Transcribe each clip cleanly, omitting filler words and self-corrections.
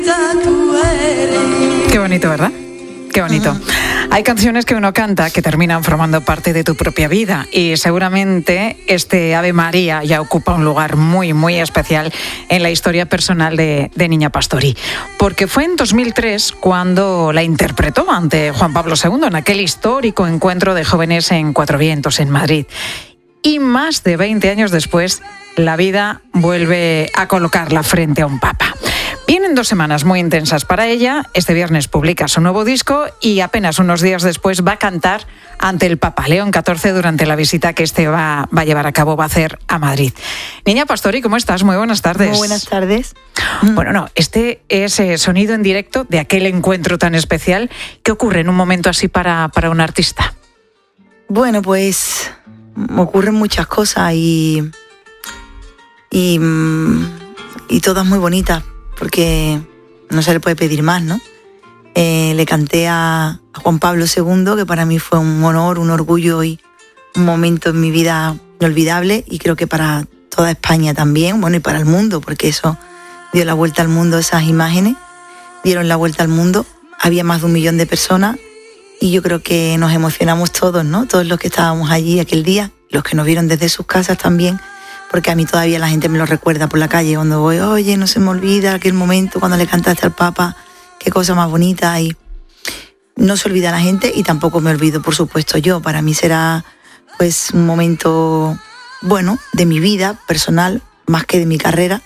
Qué bonito, ¿verdad? Qué bonito. Hay canciones que uno canta que terminan formando parte de tu propia vida y seguramente este Ave María ya ocupa un lugar muy, muy especial en la historia personal de Niña Pastori. Porque fue en 2003 cuando la interpretó ante Juan Pablo II en aquel histórico encuentro de jóvenes en Cuatro Vientos, en Madrid. Y más de 20 años después, la vida vuelve a colocarla frente a un papa. Vienen 2 semanas muy intensas para ella. Este viernes publica su nuevo disco y apenas unos días después va a cantar ante el Papa León XIV durante la visita que este va a llevar a cabo, va a hacer a Madrid. Niña Pastori, ¿cómo estás? Muy buenas tardes. Muy buenas tardes. Bueno, no, este es sonido en directo de aquel encuentro tan especial. ¿Qué ocurre en un momento así para un artista? Bueno, pues ocurren muchas cosas y todas muy bonitas, porque no se le puede pedir más, ¿no? Le canté a Juan Pablo II, que para mí fue un honor, un orgullo y un momento en mi vida inolvidable, y creo que para toda España también, bueno, y para el mundo, porque eso dio la vuelta al mundo, esas imágenes dieron la vuelta al mundo. Había más de 1 millón de personas y yo creo que nos emocionamos todos, ¿no? Todos los que estábamos allí aquel día, los que nos vieron desde sus casas también, porque a mí todavía la gente me lo recuerda por la calle cuando voy, oye, no se me olvida aquel momento cuando le cantaste al Papa, qué cosa más bonita, y no se olvida la gente y tampoco me olvido, por supuesto, yo. Para mí será pues un momento, bueno, de mi vida personal, más que de mi carrera,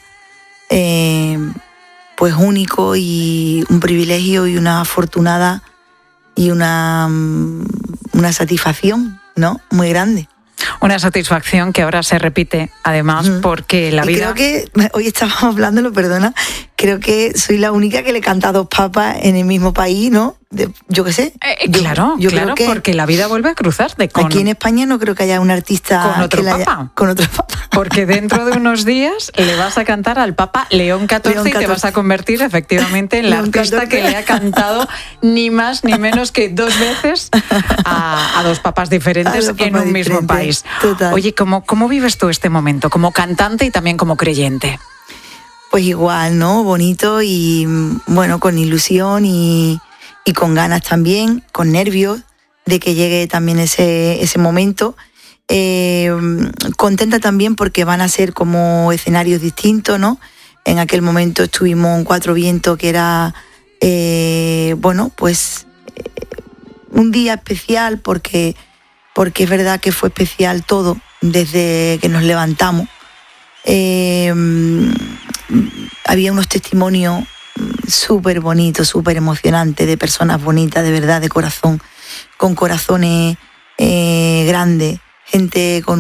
pues único y un privilegio y una afortunada y una satisfacción, ¿no? Muy grande. Una satisfacción que ahora se repite, además, porque la vida... Creo que, hoy estábamos hablándolo, perdona, creo que soy la única que le canta a 2 papas en el mismo país, ¿no? Yo qué sé. Claro, creo que porque la vida vuelve a cruzarte con... Aquí en España no creo que haya un artista... Con otro papa. Con otro papa. Porque dentro de unos días le vas a cantar al Papa León XIV y te vas a convertir efectivamente en la artista que le ha cantado ni más ni menos que 2 veces a 2 papas diferentes en un mismo país. Total. Oye, ¿cómo vives tú este momento como cantante y también como creyente? Pues igual, ¿no? Bonito y, bueno, con ilusión y con ganas también, con nervios de que llegue también ese momento. Contenta también porque van a ser como escenarios distintos, ¿no? En aquel momento estuvimos en Cuatro Vientos, que era, bueno, pues un día especial porque es verdad que fue especial todo desde que nos levantamos. Había unos testimonios súper bonitos, súper emocionantes, de personas bonitas, de verdad, de corazón, con corazones grandes, gente con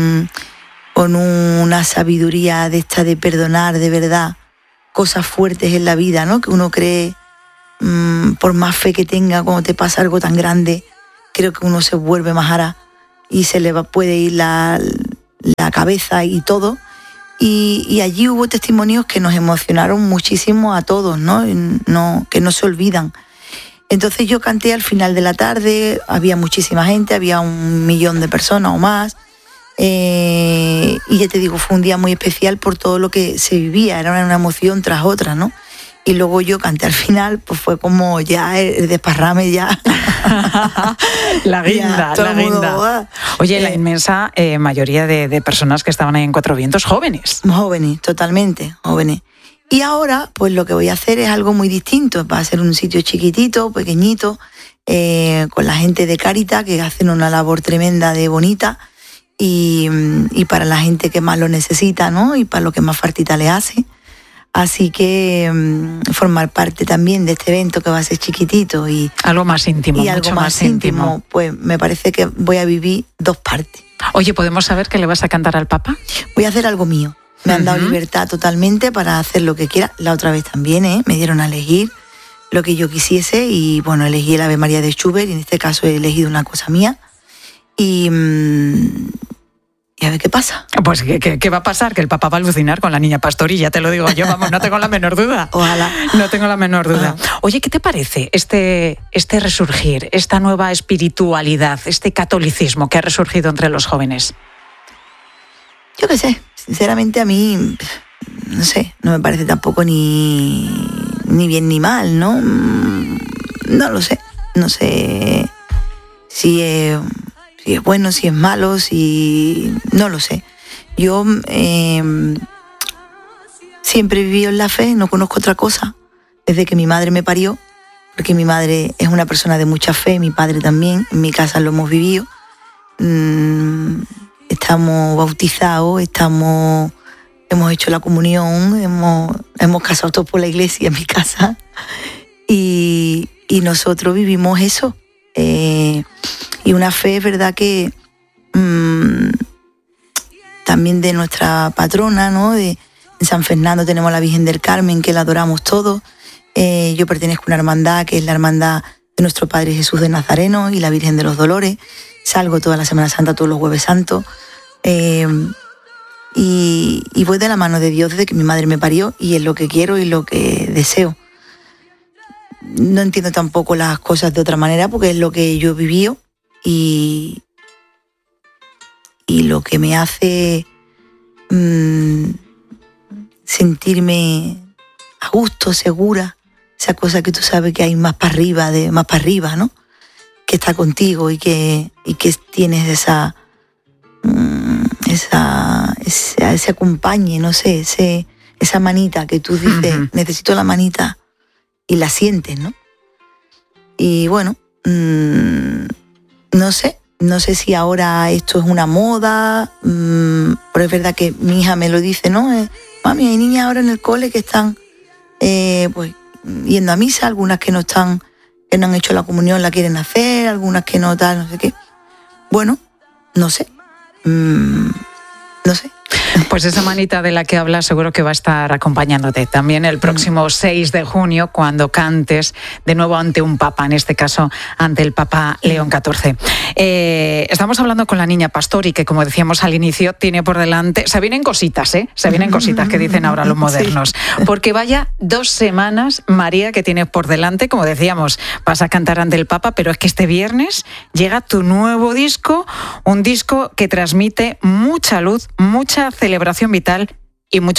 una sabiduría de esta de perdonar, de verdad, cosas fuertes en la vida, ¿no? Que uno cree, por más fe que tenga, cuando te pasa algo tan grande, creo que uno se vuelve más ara y se le puede ir la cabeza y todo. Y allí hubo testimonios que nos emocionaron muchísimo a todos, ¿no? Que no se olvidan. Entonces yo canté al final de la tarde, había muchísima gente, había 1 millón de personas o más. Y ya te digo, fue un día muy especial por todo lo que se vivía, era una emoción tras otra, ¿no? Y luego yo canté al final, pues fue como ya el desparrame ya. La guinda, ya, la guinda. Oye, la inmensa mayoría de personas que estaban ahí en Cuatro Vientos, jóvenes. Jóvenes, totalmente, jóvenes. Y ahora, pues lo que voy a hacer es algo muy distinto. Va a ser un sitio chiquitito, pequeñito, con la gente de Cáritas, que hacen una labor tremenda de bonita, y para la gente que más lo necesita, ¿no? Y para lo que más faltita le hace. Así que formar parte también de este evento que va a ser chiquitito y algo más íntimo, y algo más íntimo, pues me parece que voy a vivir 2 partes. Oye, ¿podemos saber qué le vas a cantar al Papa? Voy a hacer algo mío. Me han dado libertad totalmente para hacer lo que quiera. La otra vez también, me dieron a elegir lo que yo quisiese y bueno, elegí el Ave María de Schubert y en este caso he elegido una cosa mía y a ver qué pasa. Pues ¿qué va a pasar? Que el Papa va a alucinar con la Niña Pastori, ya te lo digo yo, vamos, no tengo la menor duda. Ojalá. No tengo la menor duda. Oye, ¿qué te parece este resurgir, esta nueva espiritualidad, este catolicismo que ha resurgido entre los jóvenes? Yo qué sé, sinceramente a mí, no sé, no me parece tampoco ni ni bien ni mal, ¿no? No lo sé. No sé si es bueno, si es malo, no lo sé. Yo siempre he vivido en la fe, no conozco otra cosa, desde que mi madre me parió, porque mi madre es una persona de mucha fe, mi padre también, en mi casa lo hemos vivido. Estamos bautizados, hemos hecho la comunión, hemos casado todos por la iglesia en mi casa y nosotros vivimos eso. Y una fe, es verdad que también de nuestra patrona, ¿no? En San Fernando tenemos a la Virgen del Carmen, que la adoramos todos. Yo pertenezco a una hermandad, que es la hermandad de nuestro Padre Jesús de Nazareno y la Virgen de los Dolores. Salgo toda la Semana Santa, todos los Jueves Santos. Y voy de la mano de Dios desde que mi madre me parió, y es lo que quiero y lo que deseo. No entiendo tampoco las cosas de otra manera, porque es lo que yo he vivido y lo que me hace sentirme a gusto, segura, esa cosa que tú sabes que hay más para arriba, ¿no? Que está contigo y que tienes ese acompañe, no sé, esa manita que tú dices, necesito la manita, y la sientes, ¿no? Y bueno, no sé si ahora esto es una moda, pero es verdad que mi hija me lo dice, ¿no? Mami, hay niñas ahora en el cole que están pues yendo a misa, algunas que no han hecho la comunión, la quieren hacer, algunas que no tal, no sé qué. Bueno, no sé. No sé. Pues esa manita de la que hablas seguro que va a estar acompañándote también el próximo 6 de junio, cuando cantes de nuevo ante un papa, en este caso ante el Papa León XIV. Estamos hablando con la niña Pastori, que como decíamos al inicio, tiene por delante... Se vienen cositas, Se vienen cositas que dicen ahora los modernos. Sí. Porque vaya 2 semanas, María, que tienes por delante. Como decíamos, vas a cantar ante el Papa, pero es que este viernes llega tu nuevo disco, un disco que transmite mucha luz, mucha celebración vital y mucho